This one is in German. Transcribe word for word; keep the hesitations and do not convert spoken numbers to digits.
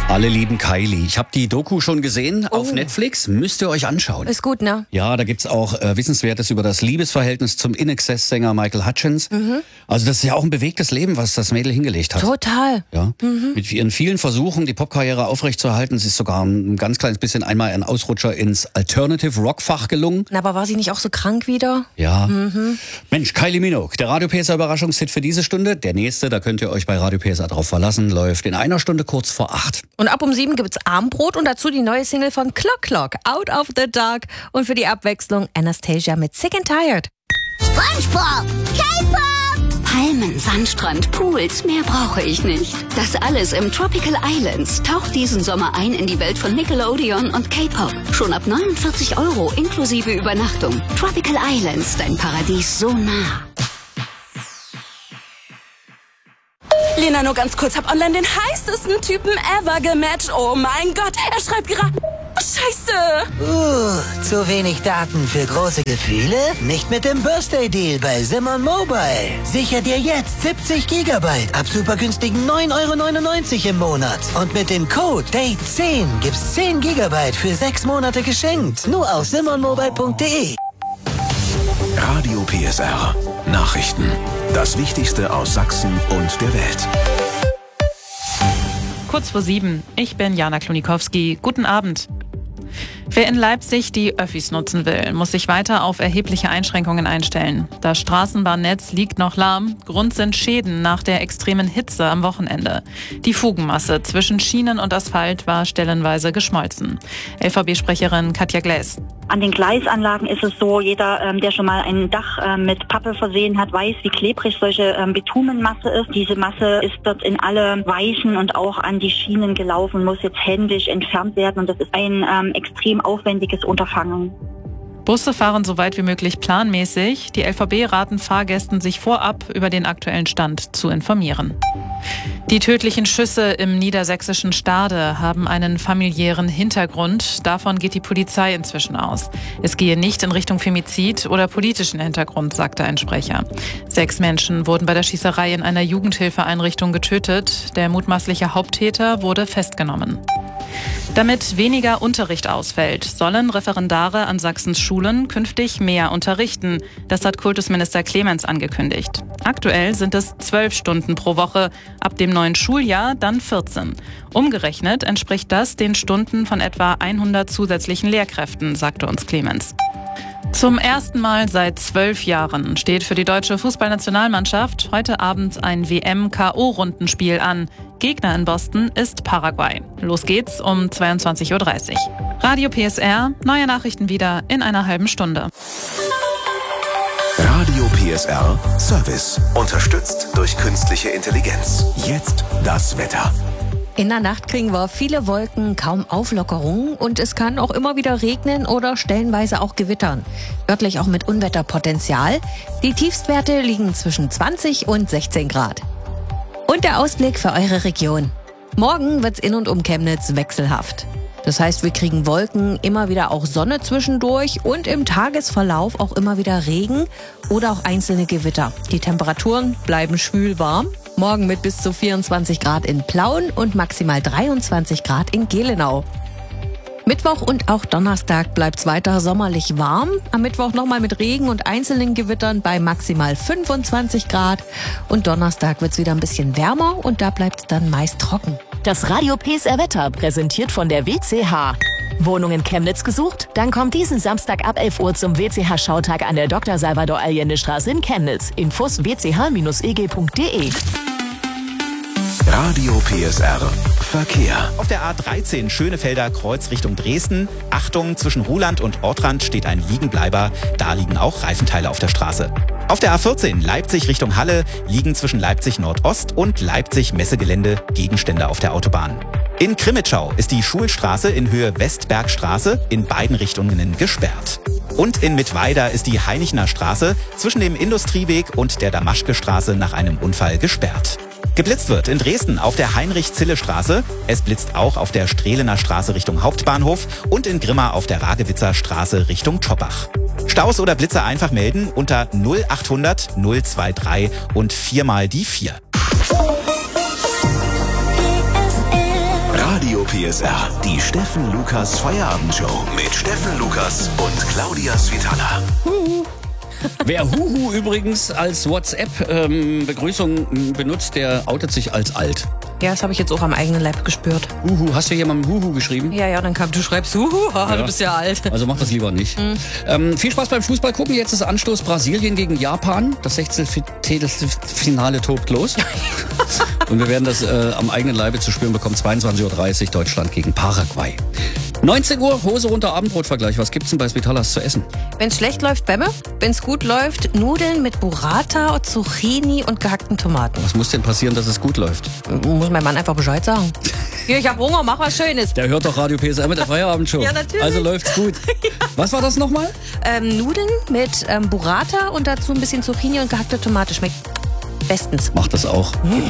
Alle lieben Kylie. Ich habe die Doku schon gesehen Oh. auf Netflix. Müsst ihr euch anschauen. Ist gut, ne? Ja, da gibt's auch äh, Wissenswertes über das Liebesverhältnis zum In-Excess-Sänger Michael Hutchins. Mhm. Also das ist ja auch ein bewegtes Leben, was das Mädel hingelegt hat. Total. Ja. Mit ihren vielen Versuchen, die Popkarriere aufrechtzuerhalten. Sie ist sogar ein ganz kleines bisschen einmal ein Ausrutscher ins Alternative-Rock-Fach gelungen. Na, aber war sie nicht auch so krank wieder? Ja. Mensch, Kylie Minogue, der Radio P S A Überraschungshit für diese Stunde. Der nächste, da könnt ihr euch bei Radio P S A drauf verlassen, läuft in einer Stunde kurz vor acht. Und ab um sieben gibt's Abendbrot und dazu die neue Single von Clock Clock, Out of the Dark. Und für die Abwechslung Anastasia mit Sick and Tired. SpongeBob, K-Pop, Palmen, Sandstrand, Pools, mehr brauche ich nicht. Das alles im Tropical Islands. Taucht diesen Sommer ein in die Welt von Nickelodeon und K-Pop. Schon ab neunundvierzig Euro inklusive Übernachtung. Tropical Islands, dein Paradies so nah. Lena, nur ganz kurz, hab online den heißesten Typen ever gematcht. Oh mein Gott, er schreibt gerade... Scheiße! Uh, zu wenig Daten für große Gefühle? Nicht mit dem Birthday-Deal bei Simon Mobile. Sicher dir jetzt siebzig Gigabyte ab super günstigen neun Euro neunundneunzig im Monat. Und mit dem Code Date zehn gibt's zehn Gigabyte für sechs Monate geschenkt. Nur auf simon mobile punkt de. Radio P S R. Nachrichten. Das Wichtigste aus Sachsen und der Welt. Kurz vor sieben. Ich bin Jana Klonikowski. Guten Abend. Wer in Leipzig die Öffis nutzen will, muss sich weiter auf erhebliche Einschränkungen einstellen. Das Straßenbahnnetz liegt noch lahm. Grund sind Schäden nach der extremen Hitze am Wochenende. Die Fugenmasse zwischen Schienen und Asphalt war stellenweise geschmolzen. L V B-Sprecherin Katja Gläs. An den Gleisanlagen ist es so, jeder, ähm, der schon mal ein Dach ähm, mit Pappe versehen hat, weiß, wie klebrig solche ähm, Bitumenmasse ist. Diese Masse ist dort in alle Weichen und auch an die Schienen gelaufen, muss jetzt händisch entfernt werden und das ist ein ähm, extrem aufwendiges Unterfangen. Busse fahren so weit wie möglich planmäßig. Die L V B raten Fahrgästen, sich vorab über den aktuellen Stand zu informieren. Die tödlichen Schüsse im niedersächsischen Stade haben einen familiären Hintergrund. Davon geht die Polizei inzwischen aus. Es gehe nicht in Richtung Femizid oder politischen Hintergrund, sagte ein Sprecher. Sechs Menschen wurden bei der Schießerei in einer Jugendhilfeeinrichtung getötet. Der mutmaßliche Haupttäter wurde festgenommen. Damit weniger Unterricht ausfällt, sollen Referendare an Sachsens Schulen künftig mehr unterrichten. Das hat Kultusminister Clemens angekündigt. Aktuell sind es zwölf Stunden pro Woche, ab dem neuen Schuljahr dann vierzehn. Umgerechnet entspricht das den Stunden von etwa hundert zusätzlichen Lehrkräften, sagte uns Clemens. Zum ersten Mal seit zwölf Jahren steht für die deutsche Fußballnationalmannschaft heute Abend ein W M-K O-Rundenspiel an. Gegner in Boston ist Paraguay. Los geht's um zweiundzwanzig Uhr dreißig. Radio P S R, neue Nachrichten wieder in einer halben Stunde. Radio P S R Service. Unterstützt durch künstliche Intelligenz. Jetzt das Wetter. In der Nacht kriegen wir viele Wolken, kaum Auflockerung und es kann auch immer wieder regnen oder stellenweise auch gewittern. Örtlich auch mit Unwetterpotenzial. Die Tiefstwerte liegen zwischen zwanzig und sechzehn Grad. Und der Ausblick für eure Region. Morgen wird's in und um Chemnitz wechselhaft. Das heißt, wir kriegen Wolken, immer wieder auch Sonne zwischendurch und im Tagesverlauf auch immer wieder Regen oder auch einzelne Gewitter. Die Temperaturen bleiben schwül warm. Morgen mit bis zu vierundzwanzig Grad in Plauen und maximal dreiundzwanzig Grad in Gelenau. Mittwoch und auch Donnerstag bleibt's weiter sommerlich warm. Am Mittwoch nochmal mit Regen und einzelnen Gewittern bei maximal fünfundzwanzig Grad. Und Donnerstag wird's wieder ein bisschen wärmer und da bleibt's dann meist trocken. Das Radio P S R Wetter präsentiert von der W C H. Wohnung in Chemnitz gesucht? Dann kommt diesen Samstag ab elf Uhr zum W C H-Schautag an der Doktor Salvador Allende Straße in Chemnitz. Infos w c h bindestrich e g punkt de. Radio P S R Verkehr. Auf der A dreizehn Schönefelder Kreuz Richtung Dresden. Achtung, zwischen Ruhland und Ortrand steht ein Liegenbleiber. Da liegen auch Reifenteile auf der Straße. Auf der A vierzehn Leipzig Richtung Halle liegen zwischen Leipzig Nordost und Leipzig Messegelände Gegenstände auf der Autobahn. In Krimitschau ist die Schulstraße in Höhe Westbergstraße in beiden Richtungen gesperrt. Und in Mittweida ist die Heinichner Straße zwischen dem Industrieweg und der Damaschke-Straße nach einem Unfall gesperrt. Geblitzt wird in Dresden auf der Heinrich-Zille-Straße. Es blitzt auch auf der Strehlener Straße Richtung Hauptbahnhof und in Grimma auf der Ragewitzer Straße Richtung Choppach. Staus oder Blitze einfach melden unter null achthundert null drei drei und viermal die vier. Radio P S R. Die Steffen Lukas Feierabendshow mit Steffen Lukas und Claudia Svitala. Huhu. Wer Huhu übrigens als WhatsApp-Begrüßung ähm, benutzt, der outet sich als alt. Ja, das habe ich jetzt auch am eigenen Leib gespürt. Huhu, hast du jemandem Huhu geschrieben? Ja, ja, dann kam, du schreibst Huhu, haha, Ja. du bist ja alt. Also mach das lieber nicht. Mhm. Ähm, viel Spaß beim Fußball gucken. Jetzt ist Anstoß Brasilien gegen Japan. Das Sechzehntelfinale tobt los. Und wir werden das äh, am eigenen Leibe zu spüren bekommen. zweiundzwanzig Uhr dreißig Deutschland gegen Paraguay. neunzehn Uhr, Hose runter, Abendbrotvergleich. Was gibt's denn bei Svitalas zu essen? Wenn es schlecht läuft, Bämme. Wenn es gut läuft, Nudeln mit Burrata, Zucchini und gehackten Tomaten. Was muss denn passieren, dass es gut läuft? Muss mein Mann einfach Bescheid sagen. Hier, ich hab Hunger, mach was Schönes. Der hört doch Radio P S R mit der Feierabendshow. Ja, natürlich. Also läuft's gut. Was war das nochmal? Ähm, Nudeln mit ähm, Burrata und dazu ein bisschen Zucchini und gehackte Tomate. Schmeckt bestens. Mach das auch.